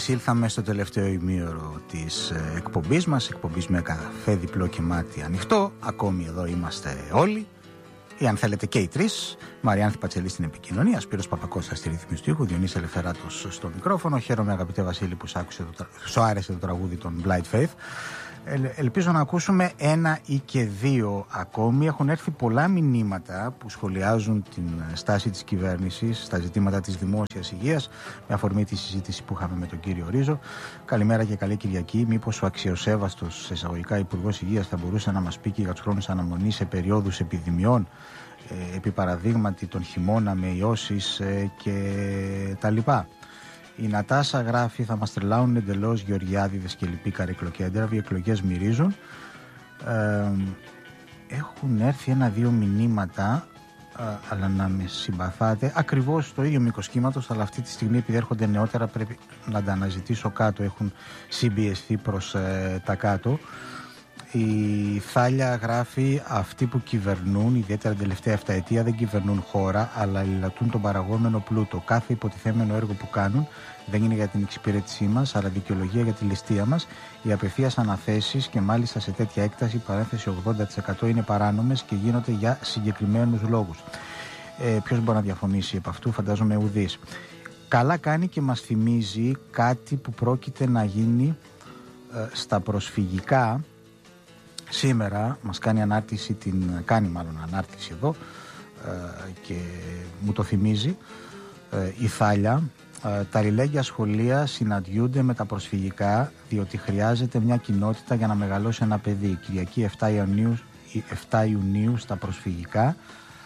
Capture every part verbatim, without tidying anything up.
Εισήλθαμε στο τελευταίο ημίωρο της εκπομπής μας, εκπομπής με καφέ διπλό και μάτι ανοιχτό. Ακόμη εδώ είμαστε όλοι, ή αν θέλετε και οι τρεις. Μαριάνθη Πατσελή στην επικοινωνία, Σπύρος Παπακώστας στη ρύθμιση του ήχου, Διονύσης Ελευθεράτος στο μικρόφωνο. Χαίρομαι, αγαπητέ Βασίλη, που σ' άκουσε το, σου άρεσε το τραγούδι των Blind Faith. Ε, ελπίζω να ακούσουμε ένα ή και δύο ακόμη. Έχουν έρθει πολλά μηνύματα που σχολιάζουν την στάση της κυβέρνησης στα ζητήματα της δημόσιας υγείας, με αφορμή τη συζήτηση που είχαμε με τον κύριο Ρίζο. Καλημέρα και καλή Κυριακή. Μήπως ο αξιοσέβαστος εισαγωγικά Υπουργός Υγείας θα μπορούσε να μας πει και για τους χρόνους αναμονής σε περιόδους επιδημιών, ε, επί παραδείγματι τον χειμώνα με ιώσεις ε, και τα λοιπά. Η Νατάσα γράφει: θα μας τρελάουν εντελώς Γεωργιάδηδες και λοιποί καρυκλοκέντραβοι, οι εκλογές μυρίζουν. Ε, έχουν έρθει ένα-δύο μηνύματα, ε, αλλά να με συμπαθάτε, ακριβώς το ίδιο μήκος κύματος, αλλά αυτή τη στιγμή επειδή έρχονται νεότερα πρέπει να τα αναζητήσω κάτω, έχουν συμπιεστεί προς ε, τα κάτω. Η Θάλια γράφει: αυτοί που κυβερνούν, ιδιαίτερα την τελευταία εφταετία, δεν κυβερνούν χώρα, αλλά λιλατούν τον παραγόμενο πλούτο. Κάθε υποτιθέμενο έργο που κάνουν δεν είναι για την εξυπηρέτησή μας, αλλά δικαιολογία για τη ληστεία μας. Οι απευθείας αναθέσεις, και μάλιστα σε τέτοια έκταση, παρένθεση ογδόντα τοις εκατό, είναι παράνομες και γίνονται για συγκεκριμένους λόγους. Ε, ποιος μπορεί να διαφωνήσει από αυτού? Φαντάζομαι ουδής. Καλά κάνει και μας θυμίζει κάτι που πρόκειται να γίνει ε, στα προσφυγικά. Σήμερα μας κάνει ανάρτηση, την κάνει μάλλον ανάρτηση εδώ ε, και μου το θυμίζει ε, η Θάλια. Ε, τα αλληλέγγυα σχολεία συναντιούνται με τα προσφυγικά, διότι χρειάζεται μια κοινότητα για να μεγαλώσει ένα παιδί. Κυριακή εφτά Ιουνίου, εφτά Ιουνίου στα προσφυγικά.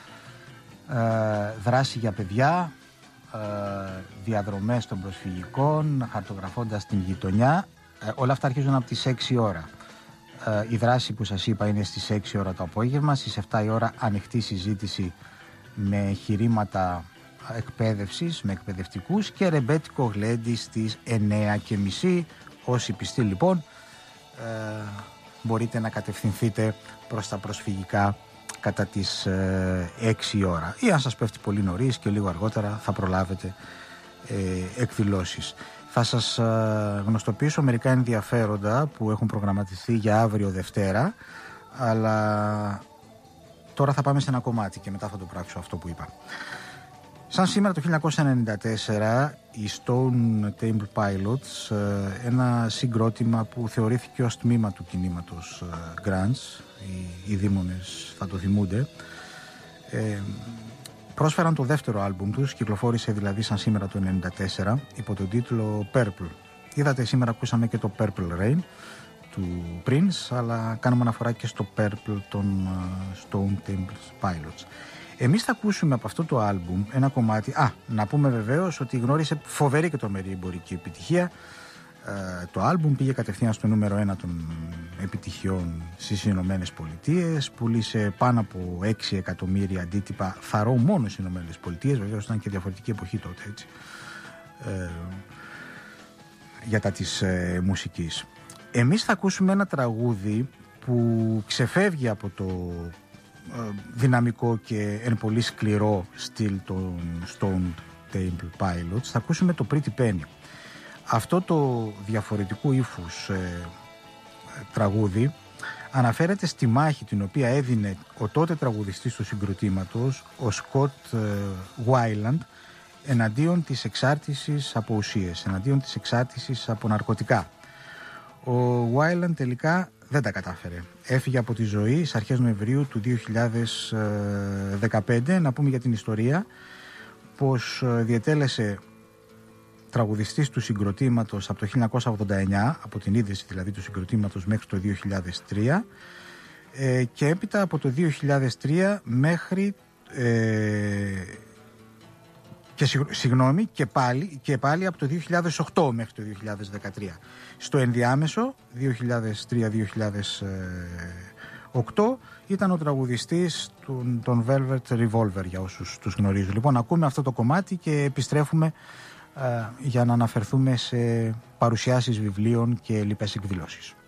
Ε, δράση για παιδιά, ε, διαδρομές των προσφυγικών, χαρτογραφώντας την γειτονιά. Ε, όλα αυτά αρχίζουν από τις έξι ώρα. Η δράση που σας είπα είναι στις έξι ώρα το απόγευμα. Στις εφτά η ώρα ανοιχτή συζήτηση με χειρήματα εκπαίδευσης, με εκπαιδευτικούς, και ρεμπέτικο γλέντι στις εννιά και μισή. Όσοι πιστοί λοιπόν ε, μπορείτε να κατευθυνθείτε προς τα προσφυγικά κατά τις ε, έξι η ώρα, ή αν σας πέφτει πολύ νωρίς και λίγο αργότερα θα προλάβετε ε, εκδηλώσεις. Θα σας γνωστοποιήσω μερικά ενδιαφέροντα που έχουν προγραμματιστεί για αύριο Δευτέρα, αλλά τώρα θα πάμε σε ένα κομμάτι και μετά θα το πράξω αυτό που είπα. Σαν σήμερα το χίλια εννιακόσια ενενήντα τέσσερα οι Stone Temple Pilots, ένα συγκρότημα που θεωρήθηκε ως τμήμα του κινήματος grunge, οι, οι δήμονες θα το θυμούνται, ε, πρόσφεραν το δεύτερο άλμπουμ τους, κυκλοφόρησε δηλαδή σαν σήμερα το ενενήντα τέσσερα, υπό τον τίτλο Purple. Είδατε, σήμερα ακούσαμε και το Purple Rain του Prince, αλλά κάνουμε αναφορά και στο Purple των uh, Stone Temple Pilots. Εμείς θα ακούσουμε από αυτό το άλμπουμ ένα κομμάτι. Α, να πούμε βεβαίως ότι γνώρισε φοβερή και τρομερή εμπορική επιτυχία. Uh, το άλμπουμ πήγε κατευθείαν στο νούμερο ένα των επιτυχιών στις Ηνωμένες Πολιτείες, πούλησε πάνω από έξι εκατομμύρια αντίτυπα, θαρώ μόνο στις Ηνωμένες Πολιτείες, βεβαίως ήταν και διαφορετική εποχή τότε, έτσι, uh, για τα της uh, μουσικής. Εμείς θα ακούσουμε ένα τραγούδι που ξεφεύγει από το uh, δυναμικό και εν πολύ σκληρό στυλ των Stone Temple Pilots. Θα ακούσουμε το Pretty Penny. Αυτό το διαφορετικού ύφους ε, τραγούδι αναφέρεται στη μάχη την οποία έδινε ο τότε τραγουδιστής του συγκροτήματος, ο Σκοτ Βάιλαντ, εναντίον της εξάρτησης από ουσίες, εναντίον της εξάρτησης από ναρκωτικά. Ο Βάιλαντ τελικά δεν τα κατάφερε. Έφυγε από τη ζωή στις αρχές Νοεμβρίου του δύο χιλιάδες δεκαπέντε. Να πούμε για την ιστορία πως διετέλεσε τραγουδιστής του συγκροτήματος από το χίλια εννιακόσια ογδόντα εννιά, από την ίδρυση δηλαδή του συγκροτήματος, μέχρι το δύο χιλιάδες τρία, ε, και έπειτα από το δύο χιλιάδες τρία μέχρι ε, και συγγνώμη και πάλι, και πάλι από το δύο χιλιάδες οκτώ μέχρι το δύο χιλιάδες δεκατρία. Στο ενδιάμεσο δύο χιλιάδες τρία δύο χιλιάδες οκτώ ήταν ο τραγουδιστής των, των Velvet Revolver, για όσους τους γνωρίζουν. Λοιπόν, ακούμε αυτό το κομμάτι και επιστρέφουμε για να αναφερθούμε σε παρουσιάσεις βιβλίων και λοιπές εκδηλώσεις.